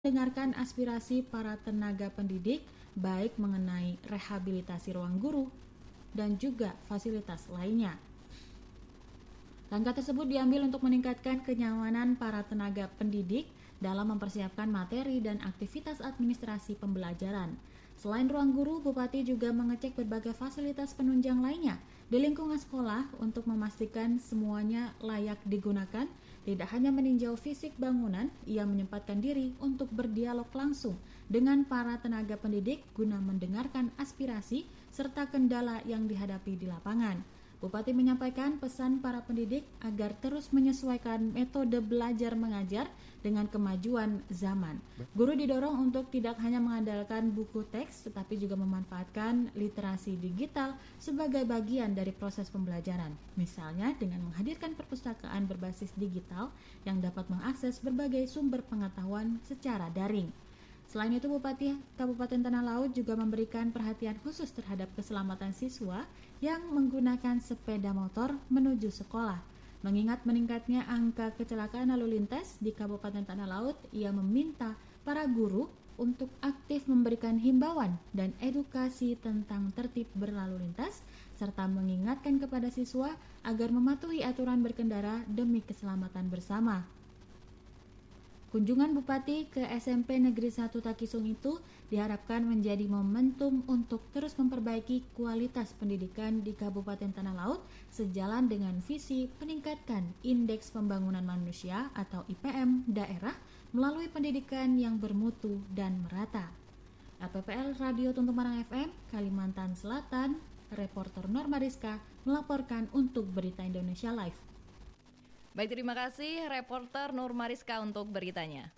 Dengarkan aspirasi para tenaga pendidik, baik mengenai rehabilitasi ruang guru dan juga fasilitas lainnya. Langkah tersebut diambil untuk meningkatkan kenyamanan para tenaga pendidik dalam mempersiapkan materi dan aktivitas administrasi pembelajaran. Selain ruang guru, Bupati juga mengecek berbagai fasilitas penunjang lainnya di lingkungan sekolah untuk memastikan semuanya layak digunakan. Tidak hanya meninjau fisik bangunan, ia menyempatkan diri untuk berdialog langsung dengan para tenaga pendidik guna mendengarkan aspirasi serta kendala yang dihadapi di lapangan. Bupati menyampaikan pesan para pendidik agar terus menyesuaikan metode belajar mengajar dengan kemajuan zaman. Guru didorong untuk tidak hanya mengandalkan buku teks, tetapi juga memanfaatkan literasi digital sebagai bagian dari proses pembelajaran. Misalnya dengan menghadirkan perpustakaan berbasis digital yang dapat mengakses berbagai sumber pengetahuan secara daring. Selain itu, Bupati Kabupaten Tanah Laut juga memberikan perhatian khusus terhadap keselamatan siswa yang menggunakan sepeda motor menuju sekolah. Mengingat meningkatnya angka kecelakaan lalu lintas di Kabupaten Tanah Laut, ia meminta para guru untuk aktif memberikan himbauan dan edukasi tentang tertib berlalu lintas, serta mengingatkan kepada siswa agar mematuhi aturan berkendara demi keselamatan bersama. Kunjungan Bupati ke SMP Negeri 1 Takisung itu diharapkan menjadi momentum untuk terus memperbaiki kualitas pendidikan di Kabupaten Tanah Laut sejalan dengan visi peningkatkan Indeks Pembangunan Manusia atau IPM daerah melalui pendidikan yang bermutu dan merata. RPPL Radio Tuntung Marang FM, Kalimantan Selatan, reporter Norma Rizka melaporkan untuk Berita Indonesia Live. Baik, terima kasih reporter Nur Mariska untuk beritanya.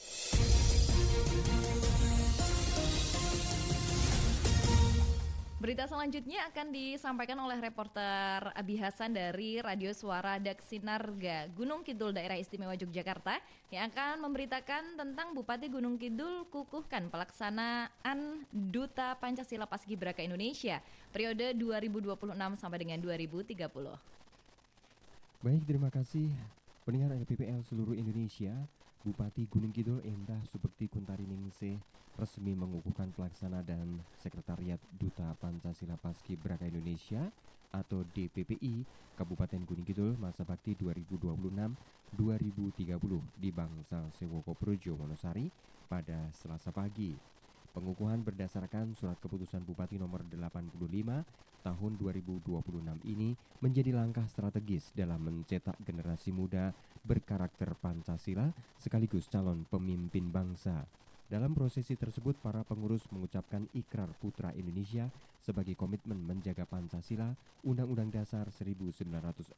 Berita selanjutnya akan disampaikan oleh reporter Abi Hasan dari Radio Suara Daksinarga Gunung Kidul Daerah Istimewa Yogyakarta yang akan memberitakan tentang Bupati Gunung Kidul kukuhkan pelaksanaan Duta Pancasila Paskibraka Indonesia periode 2026 sampai dengan 2030. Baik, terima kasih pendengar RPPL seluruh Indonesia. Bupati Gunung Kidul Endah Subekti Kuntariningsih resmi mengukuhkan pelaksana dan sekretariat Duta Pancasila Paskibraka Indonesia atau DPPI Kabupaten Gunung Kidul masa bakti 2026-2030 di Bangsal Sewoko Projo Wonosari pada Selasa pagi. Pengukuhan berdasarkan surat keputusan Bupati nomor 85 tahun 2026 ini menjadi langkah strategis dalam mencetak generasi muda berkarakter Pancasila sekaligus calon pemimpin bangsa. Dalam prosesi tersebut, para pengurus mengucapkan ikrar Putra Indonesia sebagai komitmen menjaga Pancasila, Undang-Undang Dasar 1945,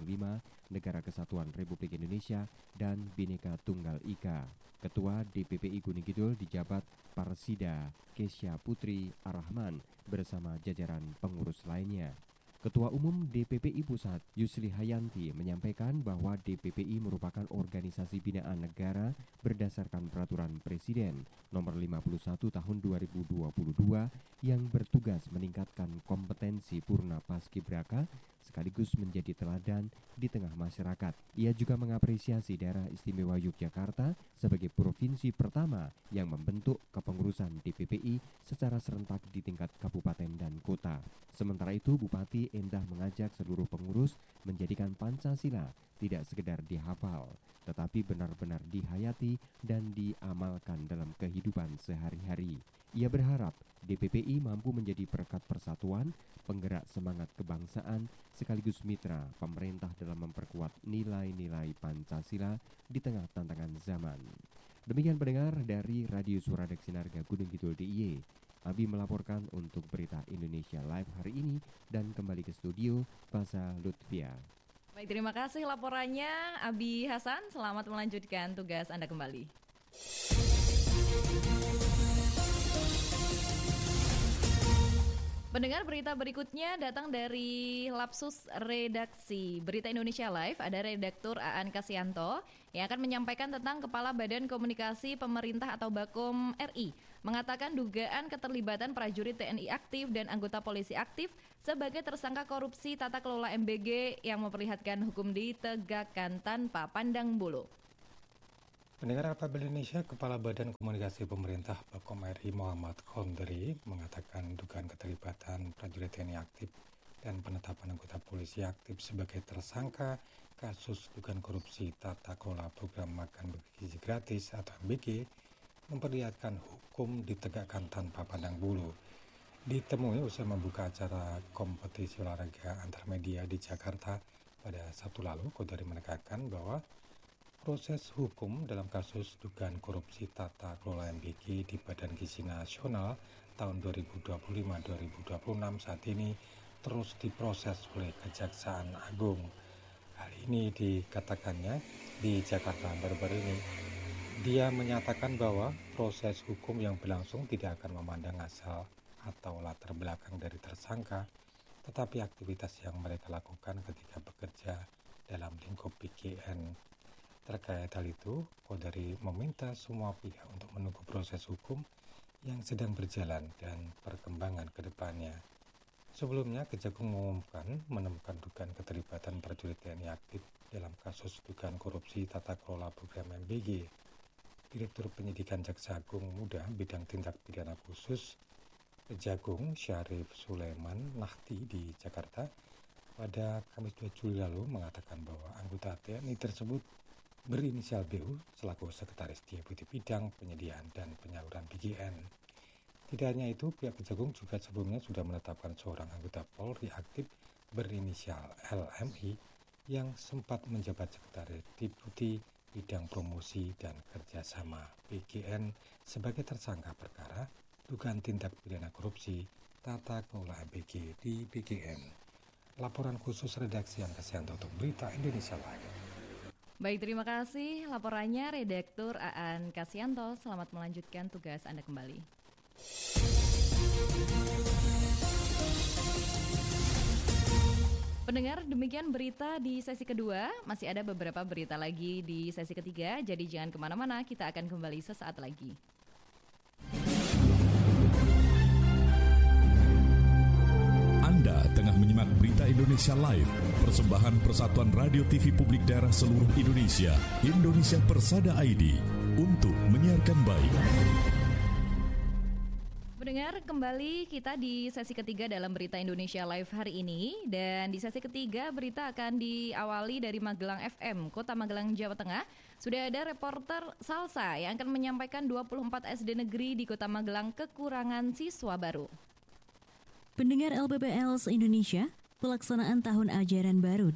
Negara Kesatuan Republik Indonesia, dan Bhinneka Tunggal Ika. Ketua DPPI Gunung Kidul dijabat Parsida Kesya Putri Arahman bersama jajaran pengurus lainnya. Ketua Umum DPPI Pusat Yusli Hayanti menyampaikan bahwa DPPI merupakan organisasi binaan negara berdasarkan Peraturan Presiden Nomor 51 Tahun 2022 yang bertugas meningkatkan kompetensi Purna Paskibraka sekaligus menjadi teladan di tengah masyarakat. Ia juga mengapresiasi daerah istimewa Yogyakarta sebagai provinsi pertama yang membentuk kepengurusan DPPI secara serentak di tingkat kabupaten dan kota. Sementara itu, Bupati Endah mengajak seluruh pengurus menjadikan Pancasila tidak sekedar dihafal, tetapi benar-benar dihayati dan diamalkan dalam kehidupan sehari-hari. Ia berharap DPPI mampu menjadi perekat persatuan, penggerak semangat kebangsaan, sekaligus mitra pemerintah dalam memperkuat nilai-nilai Pancasila di tengah tantangan zaman. Demikian pendengar dari Radio Suara Daksinarga Gunung Kidul DIY. Abi melaporkan untuk Berita Indonesia Live hari ini dan kembali ke studio Fasa Lutfia. Baik, terima kasih laporannya Abi Hasan. Selamat melanjutkan tugas Anda kembali. Pendengar, berita berikutnya datang dari Lapsus Redaksi Berita Indonesia Live. Ada redaktur Aan Kasianto yang akan menyampaikan tentang Kepala Badan Komunikasi Pemerintah atau Bakom RI mengatakan dugaan keterlibatan prajurit TNI aktif dan anggota polisi aktif sebagai tersangka korupsi tata kelola MBG yang memperlihatkan hukum ditegakkan tanpa pandang bulu. Pendengar Alphabet Indonesia, Kepala Badan Komunikasi Pemerintah Bakom RI Muhammad Khondri mengatakan dugaan keterlibatan prajurit TNI aktif dan penetapan anggota polisi aktif sebagai tersangka kasus dugaan korupsi tata kelola program makan bergizi gratis atau MBG memperlihatkan hukum ditegakkan tanpa pandang bulu. Ditemui usai membuka acara kompetisi olahraga antar media di Jakarta pada Sabtu lalu, Khondri menekankan bahwa proses hukum dalam kasus dugaan korupsi tata kelola MBG di Badan Gizi Nasional tahun 2025-2026 saat ini terus diproses oleh Kejaksaan Agung. Hal ini dikatakannya di Jakarta baru-baru ini. Dia menyatakan bahwa proses hukum yang berlangsung tidak akan memandang asal atau latar belakang dari tersangka, tetapi aktivitas yang mereka lakukan ketika bekerja dalam lingkup BGN. Terkait hal itu, Khondri meminta semua pihak untuk menunggu proses hukum yang sedang berjalan dan perkembangan ke depannya. Sebelumnya, Kejagung mengumumkan menemukan dugaan keterlibatan prajurit TNI aktif dalam kasus dugaan korupsi tata kelola program MBG. Direktur Penyidikan Jaksa Agung Muda Bidang Tindak Pidana Khusus Kejagung Syarif Sulaiman Nahti di Jakarta pada Kamis 2 Juli lalu mengatakan bahwa anggota TNI tersebut berinisial BU selaku Sekretaris Deputi Bidang Penyediaan dan Penyaluran BGN. Tidak hanya itu, pihak Kejagung juga sebelumnya sudah menetapkan seorang anggota Polri aktif berinisial LMI yang sempat menjabat Sekretaris Deputi Bidang Promosi dan Kerjasama BGN sebagai tersangka perkara dugaan tindak pidana korupsi tata kelola MBG di BGN. Laporan khusus redaksi Angkasianto untuk Berita Indonesia Live. Baik, terima kasih laporannya Redaktur Aan Kasianto. Selamat melanjutkan tugas Anda kembali. Pendengar, demikian berita di sesi kedua. Masih ada beberapa berita lagi di sesi ketiga, jadi jangan kemana-mana, kita akan kembali sesaat lagi. Anda tengah menyimak Berita Indonesia Live, persembahan Persatuan Radio TV Publik Daerah seluruh Indonesia, Indonesia Persada ID, untuk menyiarkan baik. Pendengar, kembali kita di sesi ketiga dalam Berita Indonesia Live hari ini. Dan di sesi ketiga, berita akan diawali dari Magelang FM, Kota Magelang, Jawa Tengah. Sudah ada reporter Salsa yang akan menyampaikan 24 SD negeri di Kota Magelang kekurangan siswa baru. Pendengar LPPL se-Indonesia, pelaksanaan tahun ajaran baru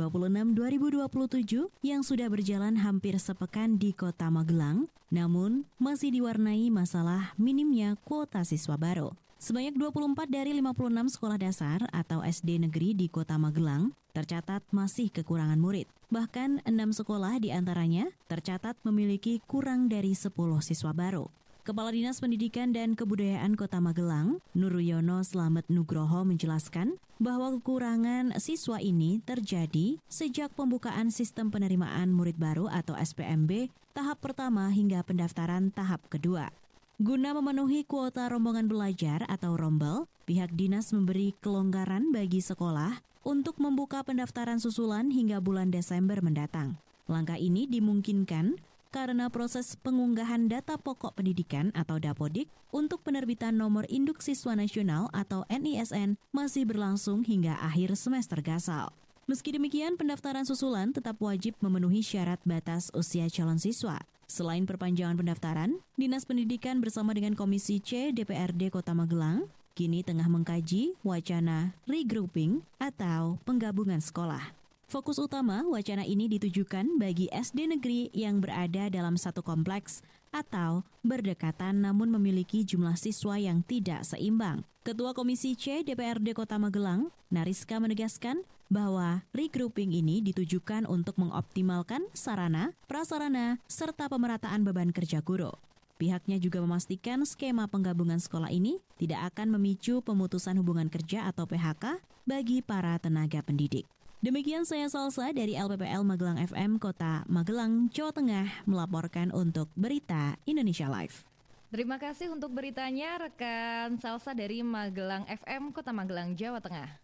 2026-2027 yang sudah berjalan hampir sepekan di Kota Magelang, namun masih diwarnai masalah minimnya kuota siswa baru. Sebanyak 24 dari 56 sekolah dasar atau SD negeri di Kota Magelang tercatat masih kekurangan murid. Bahkan 6 sekolah diantaranya tercatat memiliki kurang dari 10 siswa baru. Kepala Dinas Pendidikan dan Kebudayaan Kota Magelang, Nuruyono Slamet Nugroho menjelaskan bahwa kekurangan siswa ini terjadi sejak pembukaan sistem penerimaan murid baru atau SPMB tahap pertama hingga pendaftaran tahap kedua. Guna memenuhi kuota rombongan belajar atau rombel, pihak dinas memberi kelonggaran bagi sekolah untuk membuka pendaftaran susulan hingga bulan Desember mendatang. Langkah ini dimungkinkan karena proses pengunggahan data pokok pendidikan atau Dapodik untuk penerbitan nomor induk siswa nasional atau NISN masih berlangsung hingga akhir semester gasal. Meski demikian, pendaftaran susulan tetap wajib memenuhi syarat batas usia calon siswa. Selain perpanjangan pendaftaran, Dinas Pendidikan bersama dengan Komisi C DPRD Kota Magelang kini tengah mengkaji wacana regrouping atau penggabungan sekolah. Fokus utama wacana ini ditujukan bagi SD negeri yang berada dalam satu kompleks atau berdekatan namun memiliki jumlah siswa yang tidak seimbang. Ketua Komisi C DPRD Kota Magelang, Nariska menegaskan bahwa regrouping ini ditujukan untuk mengoptimalkan sarana, prasarana, serta pemerataan beban kerja guru. Pihaknya juga memastikan skema penggabungan sekolah ini tidak akan memicu pemutusan hubungan kerja atau PHK bagi para tenaga pendidik. Demikian saya Salsa dari LPPL Magelang FM Kota Magelang, Jawa Tengah melaporkan untuk Berita Indonesia Live. Terima kasih untuk beritanya rekan Salsa dari Magelang FM Kota Magelang, Jawa Tengah.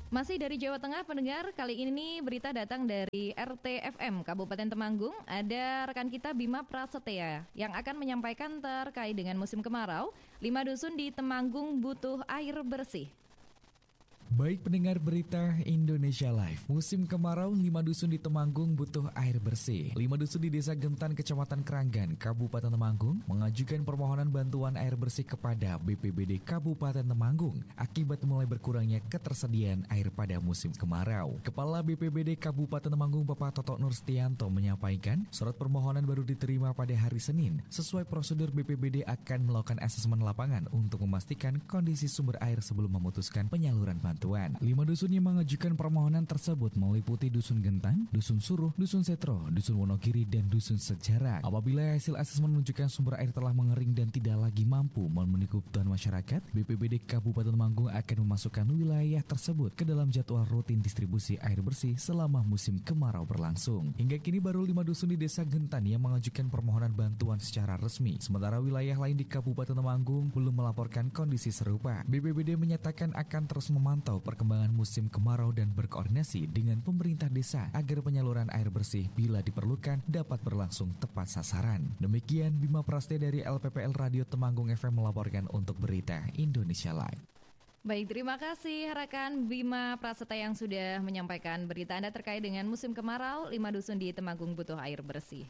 Masih dari Jawa Tengah, pendengar, kali ini berita datang dari RTFM Kabupaten Temanggung. Ada rekan kita Bima Prasetya yang akan menyampaikan terkait dengan musim kemarau. 5 dusun di Temanggung butuh air bersih. Baik pendengar berita Indonesia Live, musim kemarau 5 dusun di Temanggung butuh air bersih. 5 dusun di Desa Gentan, Kecamatan Keranggan, Kabupaten Temanggung mengajukan permohonan bantuan air bersih kepada BPBD Kabupaten Temanggung akibat mulai berkurangnya ketersediaan air pada musim kemarau. Kepala BPBD Kabupaten Temanggung Bapak Toto Nurstianto menyampaikan surat permohonan baru diterima pada hari Senin. Sesuai prosedur, BPBD akan melakukan asesmen lapangan untuk memastikan kondisi sumber air sebelum memutuskan penyaluran bantuan. 5 dusun yang mengajukan permohonan tersebut meliputi Dusun Gentan, Dusun Suruh, Dusun Setro, Dusun Wonogiri, dan Dusun Sejarah. Apabila hasil asesmen menunjukkan sumber air telah mengering dan tidak lagi mampu memenuhi kebutuhan masyarakat, BPBD Kabupaten Temanggung akan memasukkan wilayah tersebut ke dalam jadwal rutin distribusi air bersih selama musim kemarau berlangsung. Hingga kini baru 5 dusun di Desa Gentan yang mengajukan permohonan bantuan secara resmi. Sementara wilayah lain di Kabupaten Temanggung belum melaporkan kondisi serupa. BPBD menyatakan akan terus memantau perkembangan musim kemarau dan berkoordinasi dengan pemerintah desa agar penyaluran air bersih bila diperlukan dapat berlangsung tepat sasaran. Demikian Bima Prasetya dari LPPL Radio Temanggung FM melaporkan untuk berita Indonesia Live. Baik, terima kasih rekan Bima Prasetya yang sudah menyampaikan berita Anda terkait dengan musim kemarau. 5 dusun di Temanggung butuh air bersih.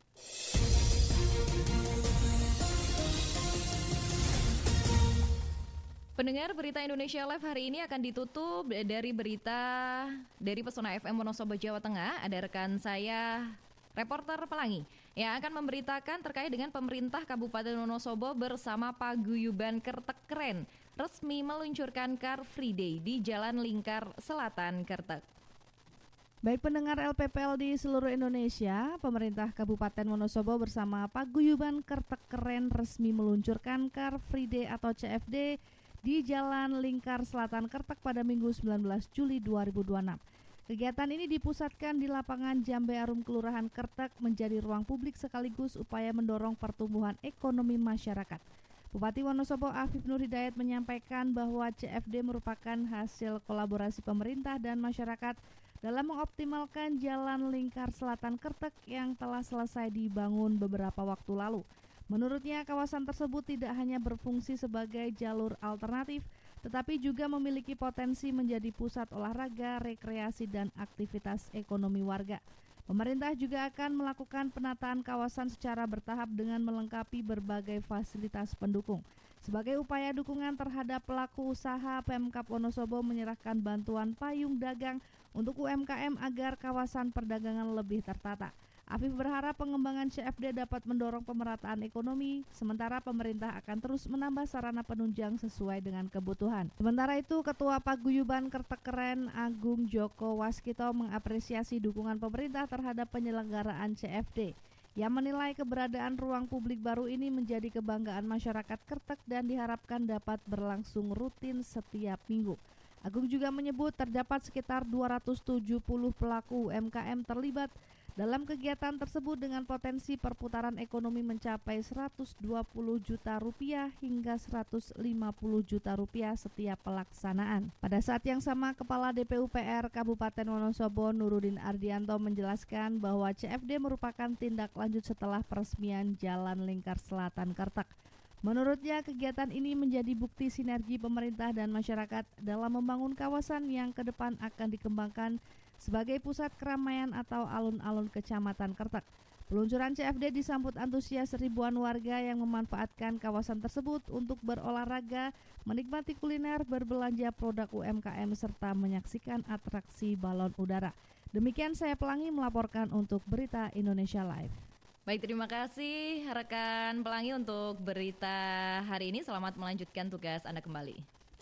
Pendengar, berita Indonesia Live hari ini akan ditutup dari berita dari Pesona FM Wonosobo, Jawa Tengah. Ada rekan saya, reporter Pelangi, yang akan memberitakan terkait dengan pemerintah Kabupaten Wonosobo bersama Paguyuban Kertek Keren resmi meluncurkan Car Free Day di Jalan Lingkar Selatan Kertek. Baik pendengar LPPL di seluruh Indonesia, pemerintah Kabupaten Wonosobo bersama Paguyuban Kertek Keren resmi meluncurkan Car Free Day atau CFD di Jalan Lingkar Selatan Kertek pada Minggu 19 Juli 2026. Kegiatan ini dipusatkan di lapangan Jambe Arum Kelurahan Kertek menjadi ruang publik sekaligus upaya mendorong pertumbuhan ekonomi masyarakat. Bupati Wonosobo Afif Nur Hidayat menyampaikan bahwa CFD merupakan hasil kolaborasi pemerintah dan masyarakat dalam mengoptimalkan Jalan Lingkar Selatan Kertek yang telah selesai dibangun beberapa waktu lalu. Menurutnya, kawasan tersebut tidak hanya berfungsi sebagai jalur alternatif, tetapi juga memiliki potensi menjadi pusat olahraga, rekreasi, dan aktivitas ekonomi warga. Pemerintah juga akan melakukan penataan kawasan secara bertahap dengan melengkapi berbagai fasilitas pendukung. Sebagai upaya dukungan terhadap pelaku usaha, Pemkab Wonosobo menyerahkan bantuan payung dagang untuk UMKM agar kawasan perdagangan lebih tertata. Afif berharap pengembangan CFD dapat mendorong pemerataan ekonomi, sementara pemerintah akan terus menambah sarana penunjang sesuai dengan kebutuhan. Sementara itu, Ketua Paguyuban Kertek Keren Agung Joko Waskito mengapresiasi dukungan pemerintah terhadap penyelenggaraan CFD. Ia menilai keberadaan ruang publik baru ini menjadi kebanggaan masyarakat Kertek dan diharapkan dapat berlangsung rutin setiap minggu. Agung juga menyebut terdapat sekitar 270 pelaku UMKM terlibat dalam kegiatan tersebut dengan potensi perputaran ekonomi mencapai 120 juta rupiah hingga 150 juta rupiah setiap pelaksanaan. Pada saat yang sama, Kepala DPUPR Kabupaten Wonosobo Nurudin Ardianto menjelaskan bahwa CFD merupakan tindak lanjut setelah peresmian Jalan Lingkar Selatan Kertek. Menurutnya, kegiatan ini menjadi bukti sinergi pemerintah dan masyarakat dalam membangun kawasan yang ke depan akan dikembangkan sebagai pusat keramaian atau alun-alun Kecamatan Kertek. Peluncuran CFD disambut antusias ribuan warga yang memanfaatkan kawasan tersebut untuk berolahraga, menikmati kuliner, berbelanja produk UMKM, serta menyaksikan atraksi balon udara. Demikian saya Pelangi melaporkan untuk Berita Indonesia Live. Baik, terima kasih rekan Pelangi untuk berita hari ini. Selamat melanjutkan tugas Anda kembali.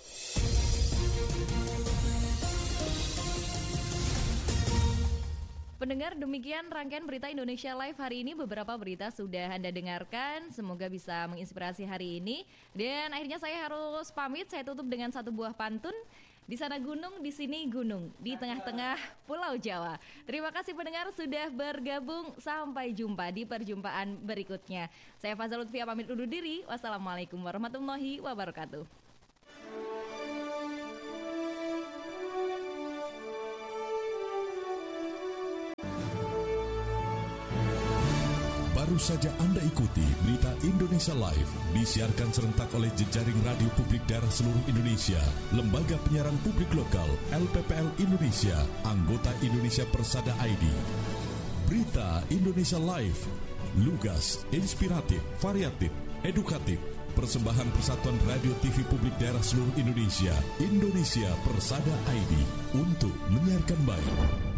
Pendengar, demikian rangkaian berita Indonesia Live hari ini. Beberapa berita sudah Anda dengarkan, semoga bisa menginspirasi hari ini. Dan akhirnya saya harus pamit, saya tutup dengan satu buah pantun. Di sana gunung, di sini gunung, di tengah-tengah Pulau Jawa. Terima kasih pendengar sudah bergabung, sampai jumpa di perjumpaan berikutnya. Saya Faza Lutfia pamit undur diri. Wassalamualaikum warahmatullahi wabarakatuh. Baru saja Anda ikuti berita Indonesia Live, disiarkan serentak oleh jejaring radio publik daerah seluruh Indonesia, Lembaga Penyiaran Publik Lokal, LPPL Indonesia, anggota Indonesia Persada ID. Berita Indonesia Live, lugas, inspiratif, variatif, edukatif, persembahan Persatuan Radio TV Publik Daerah seluruh Indonesia, Indonesia Persada ID, untuk menyiarkan baik.